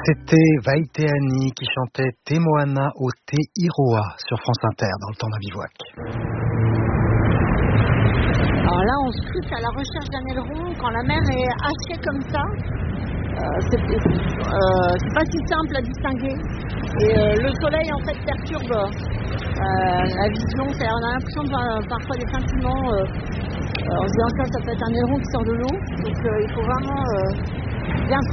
C'était Vaiteani qui chantait Te Moana o Te Iroa sur France Inter dans le temps d'un bivouac. Alors là, on se pousse à la recherche d'un aileron quand la mer est hachée comme ça. C'est pas si simple à distinguer. Et le soleil en fait perturbe la vision. On a l'impression de voir parfois des scintillements en se disant ça peut être un aileron qui sort de l'eau. Donc il faut vraiment bien